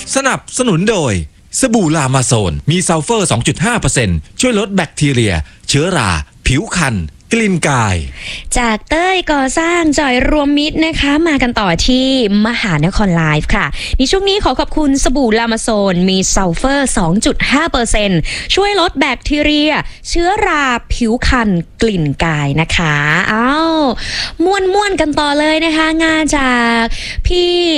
สนับสนุนโดยสบู่ลามาโซนมีซัลเฟอร์ 2.5% ช่วยลดแบคทีเรียเชื้อราผิวคันกลิ่นกายจากเต้ยก่อสร้างจอยรวมมิตรนะคะมากันต่อที่มหานครไลฟ์ค่ะในช่วงนี้ขอขอบคุณสบู่ลามาโซนมีซัลเฟอร์ 2.5% ช่วยลดแบคทีเรียเชื้อราผิวคันกลิ่นกายนะคะม่วนกันต่อเลยนะคะงานจากพี่